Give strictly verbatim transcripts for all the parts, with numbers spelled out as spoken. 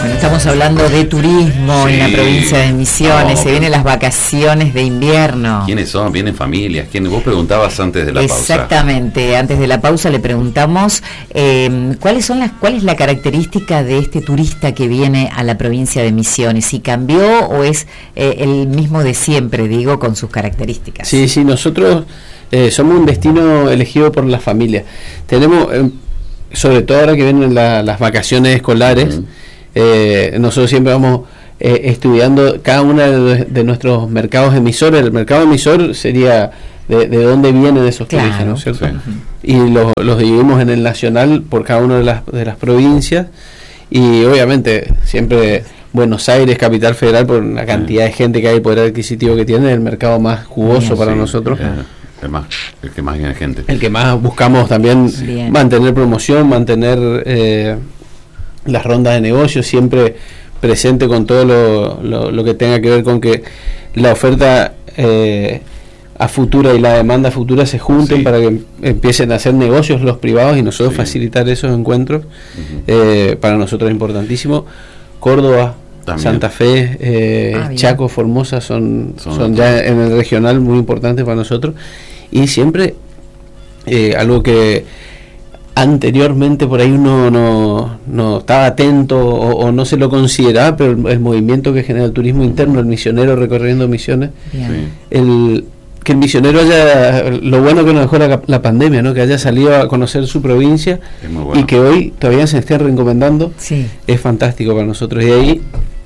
Bueno, estamos hablando de turismo sí, en la provincia de Misiones, no, se vienen las vacaciones de invierno. ¿Quiénes son? ¿Vienen familias? ¿Quiénes? Vos preguntabas antes de la pausa. Exactamente, antes de la pausa le preguntamos eh, ¿cuáles son las, cuál es la característica de este turista que viene a la provincia de Misiones? ¿Si cambió o es eh, el mismo de siempre, digo, con sus características? Sí, sí, nosotros eh, somos un destino elegido por las familias. Tenemos, eh, sobre todo ahora que vienen la, las vacaciones escolares, uh-huh. eh, nosotros siempre vamos eh, estudiando cada uno de, de nuestros mercados emisores. El mercado emisor sería de, de dónde vienen esos claro, turistas, ¿no es cierto? Sí. Uh-huh. Y los, los dividimos en el nacional por cada una de las, de las provincias, y obviamente siempre Buenos Aires, capital federal, por la cantidad de gente que hay, poder adquisitivo que tiene, el mercado más jugoso Bien, para sí, nosotros. Eh, el, más, el que más viene gente. El que más buscamos también Bien. mantener promoción, mantener eh, las rondas de negocios, siempre presente con todo lo, lo, lo que tenga que ver con que la oferta eh, a futura y la demanda futura se junten sí. para que empiecen a hacer negocios los privados y nosotros sí. facilitar esos encuentros. Uh-huh. eh, para nosotros es importantísimo. Córdoba, También. Santa Fe, eh, ah, Chaco, Formosa son, son, son ya en el regional muy importantes para nosotros, y siempre eh, algo que anteriormente por ahí uno no, no estaba atento o, o no se lo consideraba, pero el, el movimiento que genera el turismo interno, el misionero recorriendo misiones, sí. el que el misionero haya, lo bueno que nos dejó la, la pandemia, ¿no? Que haya salido a conocer su provincia bueno. y que hoy todavía se esté recomendando, sí. es fantástico para nosotros. Y ahí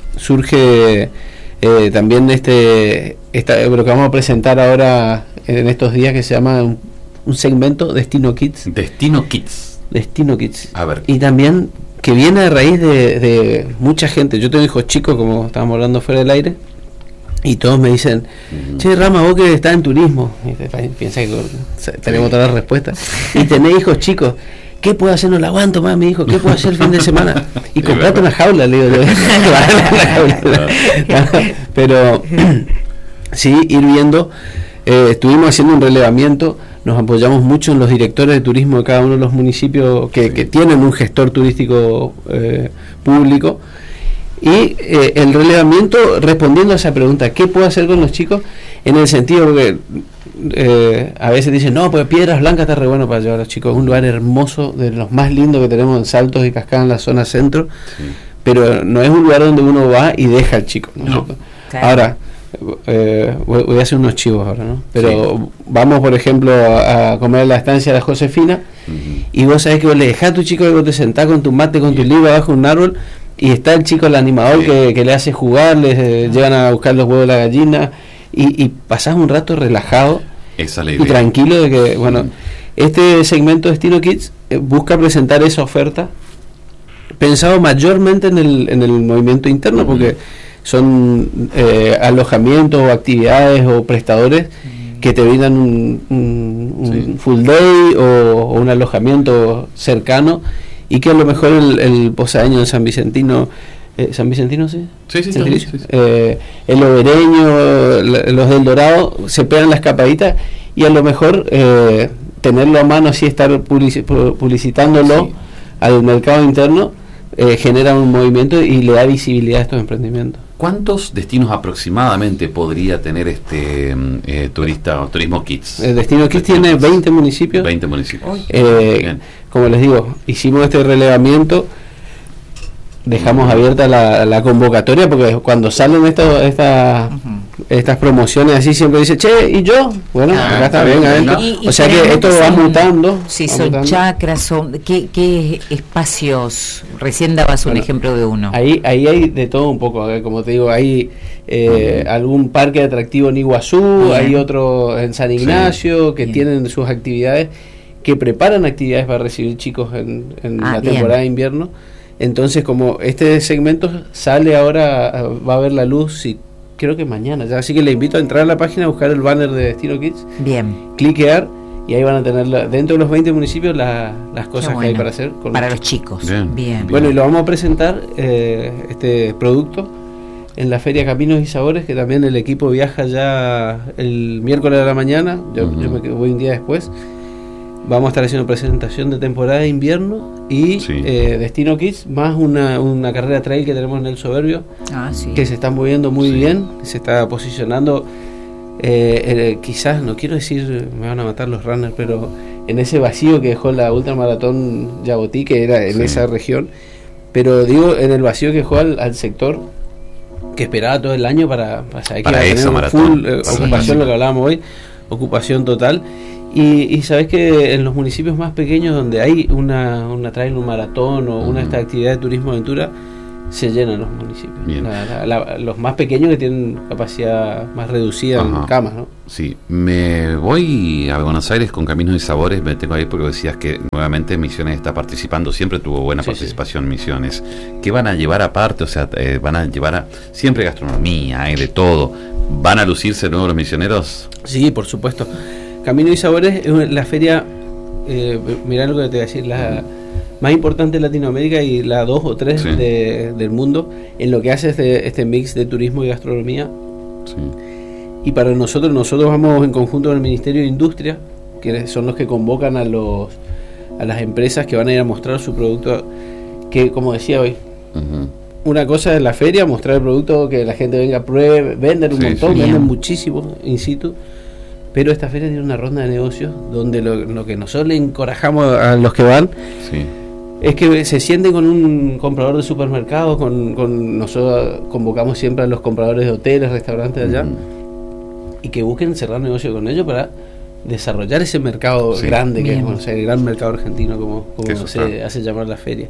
surge eh, también este, esta, lo que vamos a presentar ahora en estos días, que se llama un, un segmento Destino Kids. Destino Kids. Destino Kids. A ver. Y también que viene a raíz de, de mucha gente. Yo tengo hijos chicos, como estábamos hablando fuera del aire, y todos me dicen, uh-huh. che, Rama, vos que estás en turismo, y piensa que tenemos sí. todas las respuestas, y tenés hijos chicos, ¿qué puedo hacer? No la aguanto más, mi hijo, ¿qué puedo hacer el fin de semana? Y comprate una jaula, le digo yo. Pero sí, ir viendo, eh, estuvimos haciendo un relevamiento, nos apoyamos mucho en los directores de turismo de cada uno de los municipios que, sí. que tienen un gestor turístico eh, público. Y eh, el relevamiento respondiendo a esa pregunta, ¿qué puedo hacer con los chicos? En el sentido que eh, a veces dicen, no, pues Piedras Blancas está re bueno para llevar a los chicos, es un lugar hermoso, de los más lindos que tenemos en Saltos y Cascadas en la zona centro, sí. pero no es un lugar donde uno va y deja al chico, ¿no? No. Claro. Ahora, eh, voy, voy a hacer unos chivos ahora, ¿no? Pero sí. vamos, por ejemplo, a, a comer a la estancia de la Josefina, uh-huh. y vos sabés que vos le dejás a tu chico que vos te sentás con tu mate, con tu libro abajo de un árbol, y está el chico, el animador, sí. que, que le hace jugar, les eh, ah. llegan a buscar los huevos de la gallina, y, y pasás un rato relajado y tranquilo de que, bueno, mm. este segmento Destino Kids eh, busca presentar esa oferta pensado mayormente en el, en el movimiento interno, mm. porque son eh, alojamientos o actividades o prestadores mm. que te brindan un, un, un sí. full day o, o un alojamiento cercano, y que a lo mejor el, el posadeño de San Vicentino, eh, ¿San Vicentino sí? Sí, sí, sí, sí, sí. Eh, el obereño, los del Dorado, se pegan la escapadita, y a lo mejor eh, tenerlo a mano, así estar publici- publicitándolo sí. al mercado interno, eh, genera un movimiento y le da visibilidad a estos emprendimientos. ¿Cuántos destinos aproximadamente podría tener este eh, turista o Turismo Kids? El Destino Kids Destino tiene Kids. veinte municipios. veinte municipios. Eh, como les digo, hicimos este relevamiento, dejamos uh-huh. abierta la, la convocatoria, porque cuando salen estas esta, uh-huh. estas promociones así, siempre dice, che, ¿y yo? Bueno, ah, acá está bien, adentro. Y, y o sea que esto va mutando. Si va son mutando. chacras, son, ¿qué, ¿qué espacios? Recién dabas bueno, un ejemplo de uno. Ahí ahí hay de todo un poco, eh, como te digo, hay eh, uh-huh. algún parque atractivo en Iguazú, bien. Hay otro en San Ignacio, sí. que bien. Tienen sus actividades, que preparan actividades para recibir chicos en, en ah, la temporada bien. de invierno. Entonces, como este segmento sale ahora, va a ver la luz, y creo que mañana ya, así que le invito a entrar a la página, a buscar el banner de Destino Kids, bien, cliquear, y ahí van a tener la, dentro de los veinte municipios la, las cosas bueno. que hay para hacer con para los chicos. Bien. Bien. Bueno, y lo vamos a presentar eh, este producto en la Feria Caminos y Sabores, que también el equipo viaja ya el miércoles de la mañana, yo, uh-huh. yo me voy un día después. vamos a estar haciendo presentación de temporada de invierno y Sí. eh, Destino Kids, más una, una carrera trail que tenemos en el Soberbio, Ah, sí. que se está moviendo muy Sí. bien, se está posicionando, eh, eh, quizás, no quiero decir, me van a matar los runners, pero en ese vacío que dejó la ultramaratón Yabotí, que era en Sí. esa región, pero digo, en el vacío que dejó al, al sector que esperaba todo el año para, para saber Para que iba a esa tener un maratón. full eh, Sí. ocupación, lo que hablábamos hoy, ocupación total. Y, y sabes que en los municipios más pequeños donde hay una, una trail, un maratón o una de estas actividades de turismo aventura, se llenan los municipios. Bien. La- la- la- los más pequeños que tienen capacidad más reducida Ajá. en camas, ¿no? Sí, me voy a Buenos Aires con Caminos y Sabores, me tengo ahí porque decías que nuevamente Misiones está participando, siempre tuvo buena Sí, participación Misiones. ¿Qué van a llevar aparte? O sea, eh, van a llevar a, siempre gastronomía, hay de todo. ¿Van a lucirse de nuevo los misioneros? Sí, por supuesto. Camino y Sabores es una- la feria, eh, mirá lo que te voy a decir, la más importante de Latinoamérica y la dos o tres Sí. de- del mundo en lo que hace este, este mix de turismo y gastronomía. Sí. Y para nosotros, nosotros vamos en conjunto con el Ministerio de Industria, que son los que convocan a los a las empresas que van a ir a mostrar su producto, que como decía hoy, Ujú. una cosa es la feria, mostrar el producto, que la gente venga, pruebe, venden un Sí, montón, sí. venden Bien. muchísimo in situ, pero esta feria tiene una ronda de negocios donde lo, lo que nosotros le encorajamos a los que van Sí. es que se sienten con un comprador de supermercados, con, con nosotros convocamos siempre a los compradores de hoteles, restaurantes allá, Ujú. y que busquen cerrar negocio con ellos para desarrollar ese mercado Sí. grande que Bien. es, bueno, o sea, el gran mercado argentino, como, como Que eso se está. hace llamar la feria.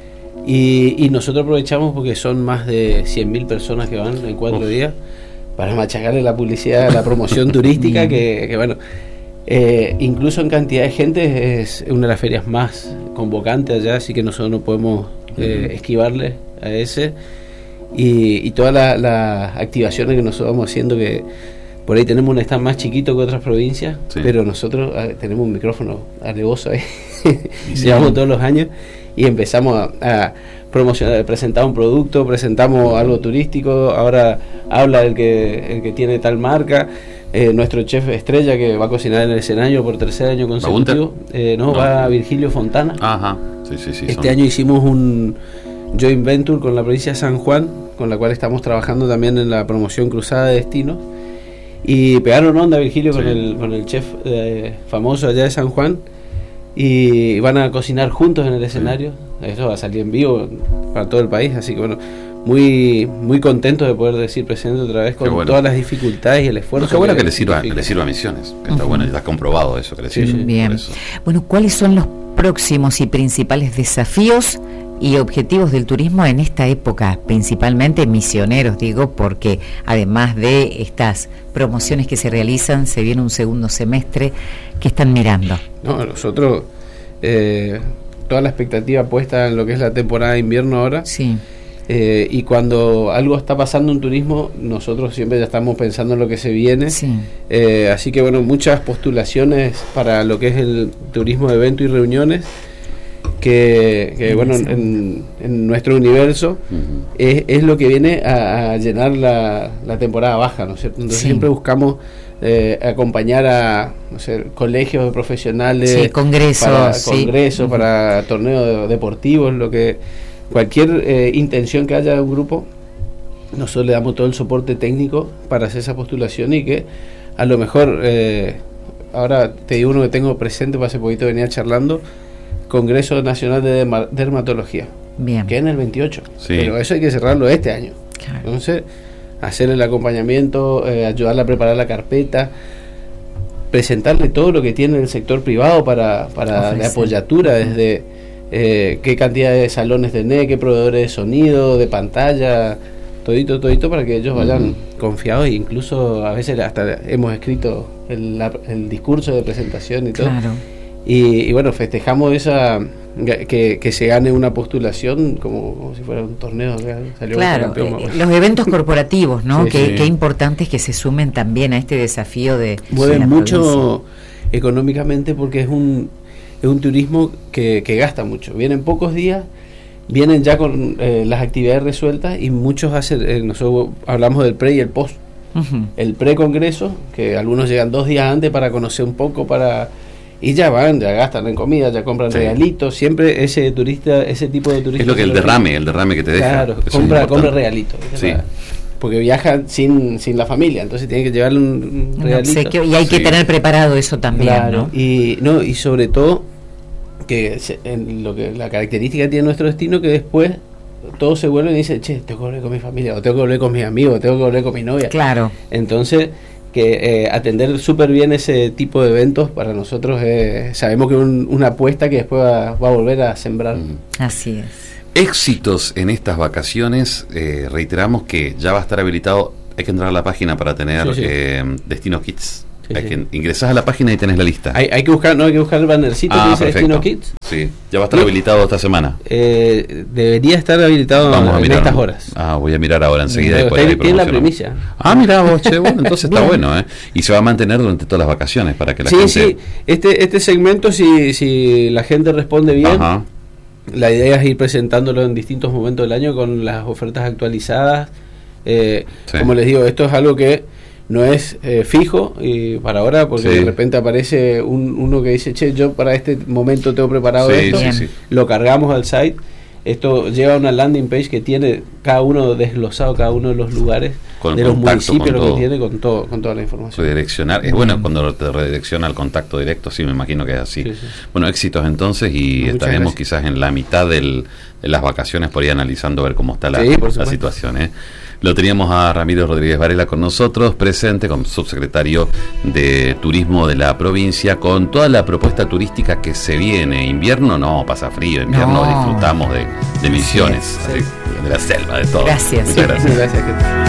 Y, y nosotros aprovechamos porque son más de cien mil personas que van en cuatro Uf. días para machacarle la publicidad, la promoción turística, Bien. que, que bueno, eh, incluso en cantidad de gente es una de las ferias más convocantes allá, así que nosotros no podemos eh, Ujú. esquivarle a ese. Y, y todas las las activaciones que nosotros vamos haciendo, que por ahí tenemos un stand más chiquito que otras provincias, Sí. pero nosotros ah, tenemos un micrófono alevoso ahí, Y sí. llevamos todos los años y empezamos a, a promocionar, presentar un producto, presentamos algo turístico, ahora habla el que, el que tiene tal marca, eh, nuestro chef estrella que va a cocinar en el escenario por tercer año consecutivo, eh, no, No. va Virgilio Fontana. Ajá, sí, sí, sí. Este son- año hicimos un joint venture con la provincia de San Juan, con la cual estamos trabajando también en la promoción cruzada de destinos. Y pegaron onda Virgilio con Sí. el con el chef eh, famoso allá de San Juan. Y van a cocinar juntos en el escenario. Eso va a salir en vivo para todo el país. Así que bueno, muy muy contentos de poder decir presente otra vez con Qué bueno. todas las dificultades y el esfuerzo. Qué bueno que le sirva, que significa. le sirva a Misiones, que está Ujú. bueno, ya está comprobado eso, que le Sí, sirve. sí. Bien. por eso. Bueno, ¿cuáles son los próximos y principales desafíos y objetivos del turismo en esta época? Principalmente misioneros, digo, porque además de estas promociones que se realizan, se viene un segundo semestre que están mirando. No, nosotros, eh, toda la expectativa puesta en lo que es la temporada de invierno ahora. Sí, Eh, y cuando algo está pasando en turismo, nosotros siempre ya estamos pensando en lo que se viene. sí. Eh, así que bueno, muchas postulaciones para lo que es el turismo de evento y reuniones, que, que bueno, en, en nuestro universo Ujú. es, es lo que viene a, a llenar la, la temporada baja, ¿no es cierto? Entonces Sí. siempre buscamos eh, acompañar a, no sé, colegios de profesionales, Sí, congresos, para sí. congresos, Ujú. para torneos de- deportivos, lo que cualquier eh, intención que haya de un grupo, nosotros le damos todo el soporte técnico para hacer esa postulación y que a lo mejor, eh, ahora te digo uno que tengo presente, para hace poquito venía charlando, Congreso Nacional de Derma- Dermatología, Bien. que es en el veintiocho, Sí. pero eso hay que cerrarlo este año. Claro. Entonces, hacer el acompañamiento, eh, ayudarle a preparar la carpeta, presentarle todo lo que tiene el sector privado para, para Ofrecer. la apoyatura, desde eh, qué cantidad de salones tenés, qué proveedores de sonido, de pantalla, todito, todito, para que ellos vayan Ujú. confiados, e incluso a veces hasta hemos escrito el, la- el discurso de presentación y todo. Claro. Y, y bueno, festejamos esa que, que se gane una postulación como, como si fuera un torneo que salió Claro, campeón. eh, los eventos corporativos, ¿no? Sí, qué, sí. qué importante es que se sumen también a este desafío de, de la Mueven mucho provincia. económicamente porque es un es un turismo que, que gasta mucho. Vienen pocos días, vienen ya con eh, las actividades resueltas y muchos hacen, eh, nosotros hablamos del pre y el post. Ujú. El pre-congreso, que algunos llegan dos días antes para conocer un poco, para y ya van, ya gastan en comida, ya compran sí. regalitos, siempre ese turista, ese tipo de turista. Es lo que el derrame, el derrame que te deja. Claro, compra, compra regalitos. Sí. Porque viajan sin, sin la familia, entonces tienen que llevarle un, un regalito. Obsequio, y hay que sí. tener preparado eso también, claro, ¿no? Y, no, y sobre todo, que se, en lo que la característica que tiene nuestro destino, que después todos se vuelven y dicen, che, tengo que volver con mi familia, o tengo que volver con mis amigos, o tengo que volver con mi novia. Claro. Entonces, que eh, atender súper bien ese tipo de eventos para nosotros eh, sabemos que es un, una apuesta que después va, va a volver a sembrar. Mm. Así es. Éxitos en estas vacaciones, eh, reiteramos que ya va a estar habilitado, hay que entrar a la página para tener sí, sí. Eh, Destino Kids. Sí, hay sí. que ingresás a la página y tenés la lista. Hay, hay que buscar, no hay que buscar el bannercito ah, que dice Destino Kids. Sí, ya va a estar ¿Sí? habilitado esta semana. Eh, debería estar habilitado Vamos a en mirar, estas horas. Ah, voy a mirar ahora enseguida. No, usted tiene la primicia. Ah, mira vos, che, bueno, entonces está bueno, ¿eh? Y se va a mantener durante todas las vacaciones para que la sí, gente... Sí, sí, este, este segmento, si, si la gente responde bien... Ajá. La idea es ir presentándolo en distintos momentos del año con las ofertas actualizadas. Eh, sí. Como les digo, esto es algo que no es eh, fijo y para ahora, porque sí. de repente aparece un, uno que dice, che, yo para este momento tengo preparado sí, esto, sí, sí. lo cargamos al site. Esto lleva a una landing page que tiene cada uno desglosado, cada uno de los lugares con de los municipios, lo que tiene con todo, con toda la información. Redireccionar, es bueno cuando te redirecciona al contacto directo, sí, me imagino que es así. Sí, sí. Bueno, éxitos entonces y Muchas estaremos gracias. Quizás en la mitad del, de las vacaciones por ahí analizando a ver cómo está la, sí, la situación. ¿eh? Lo teníamos a Ramiro Rodríguez Varela con nosotros, presente como subsecretario de Turismo de la provincia, con toda la propuesta turística que se viene. Invierno no, pasa frío, invierno no. disfrutamos de, de Misiones, sí, sí. De, de la selva, de todo. Gracias. Muchas gracias. gracias.